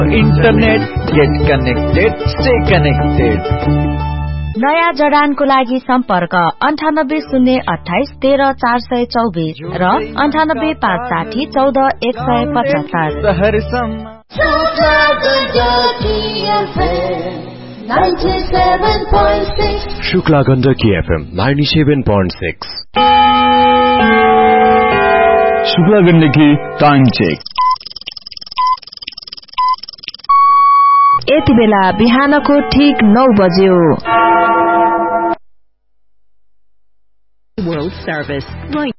Internet, get connected, stay connected. नयाँ जडानको लागि सम्पर्क 9808213424 र 9857401475 Shukla Gandaki FM 97.6 Shukla Gandaki time check यति बेला बिहानको ठीक 9 बज्यो। World Service right.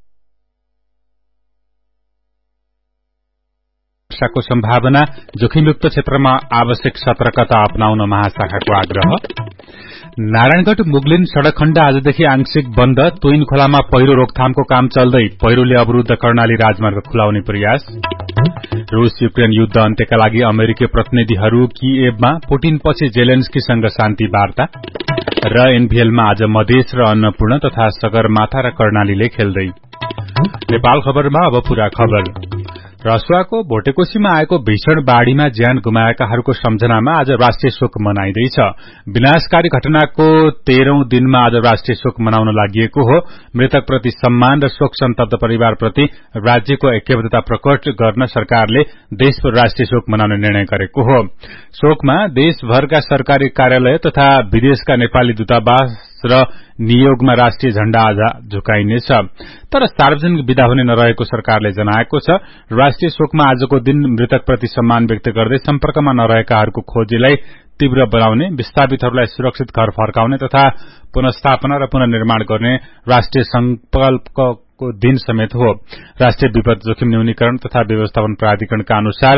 वर्षाको सम्भावना, जोखिमयुक्त क्षेत्रमा आवश्यक सतर्कता अपनाउन महाशाखाको आग्रह। नारायणगढ मुगलिन सड़क खण्ड आजदेखि आंशिक बन्द, तोइन खोलामा पहिरो रोकथामको काम चल्दै पहिरोले अवरुद्ध कर्णाली राजमार्ग खुलाउने प्रयास। रूस युक्रेन युद्ध अन्त्यका लागि अमेरिकी प्रतिनिधिहरू किएभमा, पुटिनपछि जेलेन्स्कीसँग शान्ति वार्ता। र एनभीएलमा आज मधेस र अन्नपूर्ण तथा सगरमाथा र कर्णालीले खेल्दै। नेपाल खबरमा अब पूरा खबर। रसुवाको भोटेकोशीमा आएको भीषण बाढ़ीमा ज्यान गुमाएकाहरूको सम्झनामा आज राष्ट्रिय शोक मनाइँदैछ। विनाशकारी घटनाको 13औं दिनमा आज राष्ट्रिय शोक मनाउन लागि हो। मृतकप्रति सम्मान र शोक सन्तप्त परिवारप्रति राज्यको ऐक्यबद्धता प्रकट गर्न सरकारले देशभर राष्ट्रिय शोक मनाउने निर्णय गरेको हो। शोकमा देशभरका सरकारी कार्यालय तथा विदेशका नेपाली दूतावास र नियोगमा राष्ट्रिय झण्डा आज झुकाइनेछ। तर सार्वजनिक विदा हुने नरहेको सरकारले जनाएको छ। राष्ट्रिय शोकमा आजको दिन मृतकप्रति सम्मान व्यक्त गर्दै सम्पर्कमा नरहेकाहरूको खोजीलाई तीव्र बनाउने, विस्थापितहरूलाई सुरक्षित घर फर्काउने तथा पुनर्स्थापना र पुनर्निर्माण गर्ने राष्ट्रिय संकल्पको दिन समेत हो। राष्ट्रिय विपद जोखिम न्यूनीकरण तथा व्यवस्थापन प्राधिकरणका अनुसार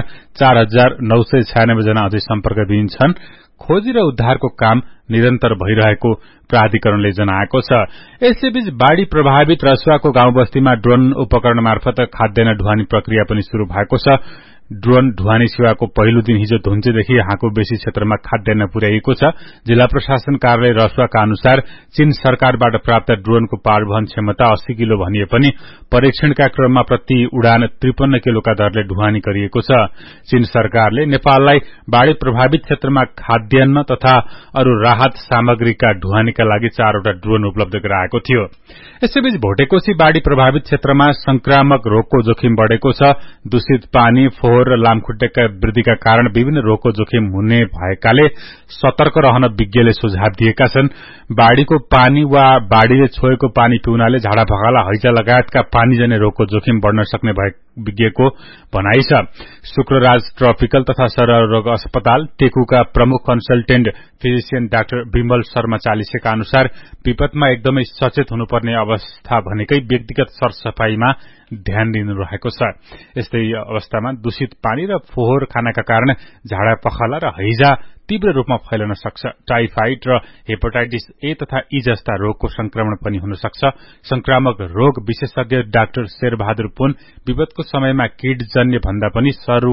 4996 जना अझै सम्पर्कविहीन छन्। खोजी र उद्धारको काम निरन्तर भइरहेको प्राधिकरणले जनाएको छ। यसैबीच बाढ़ी प्रभावित रसुवाको गाउँ बस्तीमा ड्रोन उपकरण मार्फत खाद्यान्न ढुवानी प्रक्रिया पनि शुरू भएको छ। ड्रोन ढुवानी सेवाको पहिलो दिन हिजो धुन्चेदेखि हाको बेसी क्षेत्रमा खाद्यान्न पुर्याइएको छ। जिल्ला प्रशासन कार्यालय रसुवाका अनुसार चीन सरकारबाट प्राप्त ड्रोनको परिवहन क्षमता 80 किलो भनिए पनि परीक्षणका क्रममा प्रति उडान 53 किलोका दरले ढुवानी गरिएको छ। चीन सरकारले नेपाललाई बाढ़ी प्रभावित क्षेत्रमा खाद्यान्न तथा अरू राहत सामग्रीका ढुवानीका लागि 4 वटा ड्रोन उपलब्ध गराएको थियो। यसैबीच भोटेकोशी बाढ़ी प्रभावित क्षेत्रमा संक्रामक रोगको जोखिम बढ़ेको छ। दूषित पानी, फोहोर र लामखुट्टेका वृद्धिका कारण विभिन्न रोगको जोखिम हुने भएकाले सतर्क रहन विज्ञले सुझाव दिएका छन्। बाढ़ीको पानी वा बाढ़ीले छोएको पानी पिउनाले झाडापखाला, हैजा लगायतका पानीजन्य रोगको जोखिम बढ़न सक्ने विज्ञको भनाइ छ। शुक्रराज ट्रपिकल तथा सररोग अस्पताल टेकुका प्रमुख consultant physician doctor Bimal Sharma चालिसेका अनुसार विपदमा एकदमै सचेत हुनुपर्ने अवस्था भनेकै व्यक्तिगत सरसफाईमा ध्यान दिनु रहेको छ। यस्तै अवस्थामा दूषित पानी र फोहोर खानाका कारण झाडापखाला र हैजा तीव्र रूपमा फैलन सक्छ। टाइफाइड र हेपाटाइटिस ए तथा ई जस्ता रोगको संक्रमण पनि हुन सक्छ। संक्रामक रोग विशेषज्ञ डाक्टर शेरबहादुर पुन विपदको समयमा कीटजन्य भन्दा पनि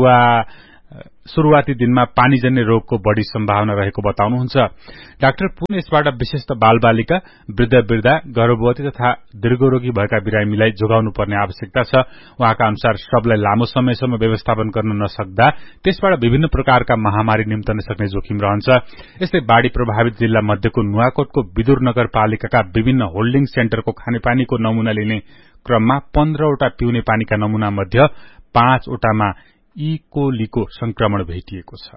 शुरूआती दिनमा पानीजन्य रोगको बढ़ी सम्भावना रहेको बताउनुहुन्छ। डाक्टर पुन यसबाट विशेषतः बालबालिका, वृद्ध-वृद्धा, गर्भवती तथा दीर्घरोगी भएका बिरामीलाई जोगाउनुपर्ने आवश्यकता छ। उहाँका अनुसार सबलाई लामो समयसम्म व्यवस्थापन गर्न नसक्दा त्यसबाट विभिन्न प्रकारका महामारी निम्तन सक्ने जोखिम रहन्छ। यस्तै बाढ़ी प्रभावित जिल्ला मध्येको नुवाकोटको विदुर नगरपालिकाका विभिन्न होल्डिङ सेन्टरको खानेपानीको नमूना लिने क्रममा 15 वटा पिउने पानीका नमूना मध्ये 5 वटामा इकोलीको संक्रमण भेटिएको छ।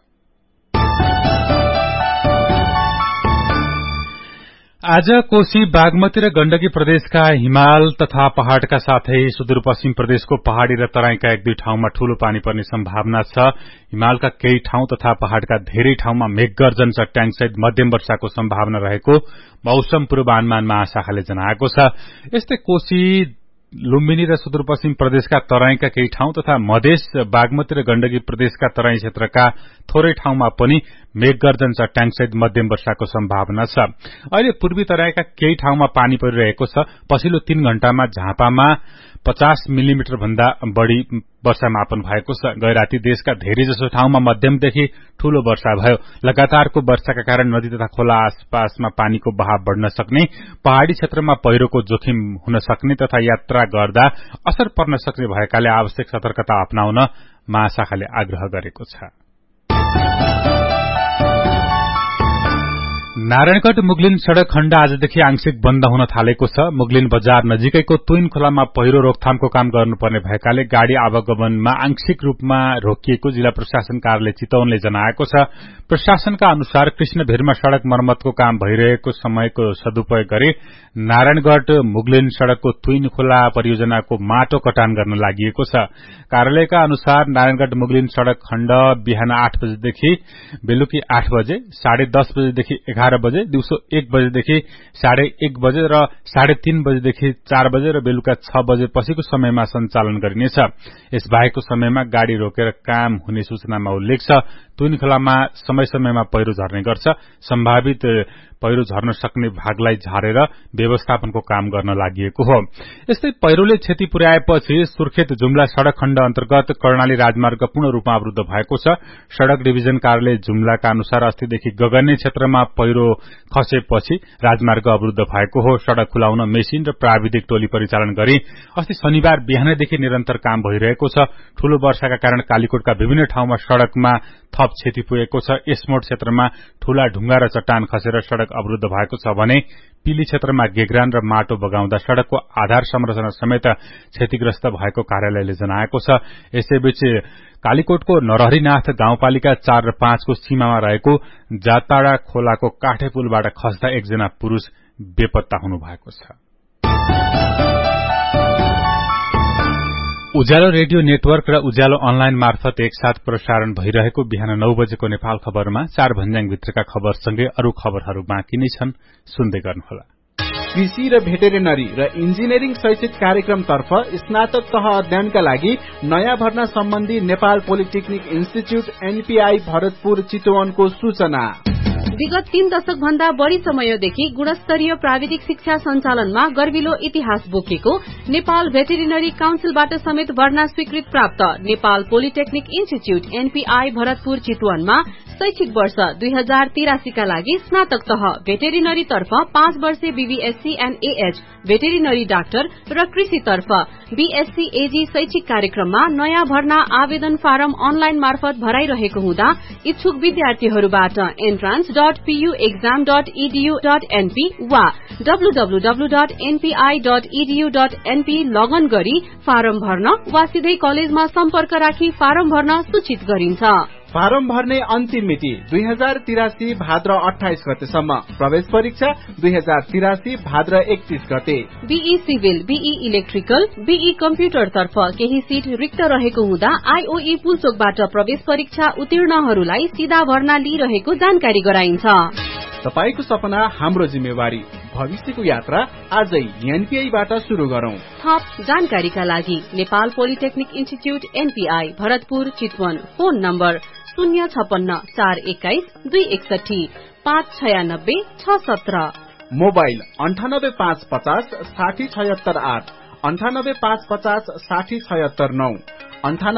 आज कोशी, बागमती र गण्डकी प्रदेशका हिमाल तथा पहाड़का साथै सुदूरपश्चिम प्रदेशको पहाड़ी र तराईका 1-2 ठाउँमा ठूलो पानी पर्ने सम्भावना छ। हिमालका केही ठाउँ तथा पहाड़का धेरै ठाउँमा मेघगर्जन चट्याङसहित मध्यम वर्षाको सम्भावना रहेको मौसम पूर्वानुमान महाशाखाले जनाएको छ। यस्तै कोशी, लुम्बिनी र सुदूरपश्चिम प्रदेशका तराईका केही ठाउँ तथा मधेस, बागमती र गण्डकी प्रदेशका तराई क्षेत्रका थोरै ठाउँमा पनि मेघगर्जन चट्याङसहित मध्यम वर्षाको सम्भावना छ। अहिले पूर्वी तराईका केही ठाउँमा पानी परिरहेको छ। पछिल्लो 3 घण्टामा झापामा 50 मिलिमिटर भन्दा बढ़ी वर्षा मापन भएको छ। गैराती देशका धेरैजसो ठाउँमा मध्यमदेखि ठूलो वर्षा भयो। लगातारको वर्षाका कारण नदी तथा खोला आसपासमा पानीको बहाव बढ़न सक्ने, पहाड़ी क्षेत्रमा पहिरोको जोखिम हुन सक्ने तथा यात्रा गर्दा असर पर्न सक्ने भएकाले आवश्यक सतर्कता अपनाउन महाशाखाले आग्रह गरेको छ। नारायणगढ मुगलिन सड़क खण्ड आजदेखि आंशिक बन्द हुन थालेको छ। मुगलिन बजार नजिकैको तुइन खोलामा पहिरो रोकथामको काम गर्नुपर्ने भएकाले गाड़ी आवागमनमा आंशिक रूपमा रोकिएको जिल्ला प्रशासन कार्यालय चितवनले जनाएको छ। प्रशासनका अनुसार कृष्ण भिरमा सड़क मर्मतको काम भइरहेको समयको सदुपयोग गरी नारायणगढ मुगलिन सड़कको तुइन खोला परियोजनाको माटो कटान गर्न लागि छ। कार्यालयका अनुसार नारायणगढ मुगलिन सड़क खण्ड बिहान 8 बजेदेखि बेलुकी 8 बजे, 10:30 बजेदेखि 11 बजे, दिउँसो 1 बजेदेखि 1:30 बजे र 3:30 बजेदेखि 4 बजे र बेलुका 6 बजे पछिको समयमा सञ्चालन गरिनेछ। यस बाहेकको समयमा गाड़ी रोकेर काम हुने सूचनामा उल्लेख छ। तुइन खोलामा समय समयमा पहिरो झर्ने गर्छ। सम्भावित पहिरो झर्न सक्ने भागलाई झारेर व्यवस्थापनको काम गर्न लागि हो। यस्तै पहिरोले क्षति पुर्याएपछि सुर्खेत जुम्ला सड़क खण्ड अन्तर्गत कर्णाली राजमार्ग पूर्ण रूपमा अवरुद्ध भएको छ। सड़क डिभिजन कार्यालय जुम्लाका अनुसार अस्तिदेखि गगन्य क्षेत्रमा पहिरो खसेपछि राजमार्ग अवरुद्ध भएको हो। सड़क खुलाउन मेसिन र प्राविधिक टोली परिचालन गरी अस्ति शनिबार बिहानैदेखि निरन्तर काम भइरहेको छ। ठूलो वर्षाका कारण कालीकोटका विभिन्न ठाउँमा सड़कमा थप क्षति पुगेको छ। यसमोड क्षेत्रमा ठूला ढुंगा र चट्टान खसेर सड़क अवरुद्ध भएको छ भने पिली क्षेत्रमा गेग्रान र माटो बगाउँदा सड़कको आधार संरचना समेत क्षतिग्रस्त भएको कार्यालयले जनाएको छ। यसैबीच कालीकोटको नरहरीनाथ गाउँपालिका 4 र 5 को सीमामा रहेको जाताडा खोलाको काठे पुलबाट खस्दा एकजना पुरूष बेपत्ता हुनु भएको छ। उज्यालो रेडियो नेटवर्क र उज्यालो अनलाइन मार्फत एकसाथ प्रसारण भइरहेको बिहान 9 बजेको नेपाल खबरमा 4 भन्ज्याङ भित्रका खबरसँगै अरू खबरहरू बाँकी नै छन्, सुन्दै गर्नुहोला। कृषि र भेटेरिनरी र इन्जिनियरिङ शैक्षिक कार्यक्रमतर्फ स्नातक तह अध्ययनका लागि नयाँ भर्ना सम्बन्धी Nepal polytechnic institute NPI Bharatpur चितवनको सूचना। विगत 3 दशक भन्दा बढ़ी समयदेखि गुणस्तरीय प्राविधिक शिक्षा सञ्चालनमा गर्विलो इतिहास बोकेको नेपाल भेटेरिनरी काउन्सिलबाट समेत भर्ना स्वीकृत प्राप्त Nepal polytechnic institute NPI Bharatpur चितवनमा शैक्षिक वर्ष 2083 का लागि स्नातक तह भेटेरिनरी तर्फ 5 वर्षे BVSc and AH veterinary doctor र कृषि तर्फ बीएससी एजी शैक्षिक कार्यक्रममा नयाँ भर्ना आवेदन फारम अनलाइन मार्फत भराइरहेको हुँदा इच्छुक विद्यार्थीहरूबाट entrance.puexam.edu.np वा www.npi.edu.np लगन गरी फारम भर्न वा सिधै कलेजमा सम्पर्क राखी फारम भर्न सूचित गरिन्छ। फारम भर्ने अन्तिम मिति 2083 भाद्र 28 गतेसम्म। प्रवेश परीक्षा 2083 भाद्र 31 गते। Be civil, be electrical, be computer तर्फ केही सीट रिक्त रहेको हुँदा आईओई पुलचोकबाट प्रवेश परीक्षा उत्तीर्णहरूलाई सीधा भर्ना लिइरहेको जानकारी गराइन्छ। तपाईको सपना हाम्रो जिम्मेवारी, भविष्यको यात्रा आजै एनपीआईबाट शुरू गरौं। थप जानकारीका लागि Nepal polytechnic institute NPI Bharatpur Chitwan, phone number 056-421-261-596-617, mobile 985550 608, 985550 609,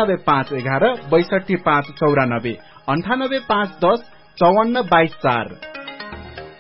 98511 62594, 98510 5422 4।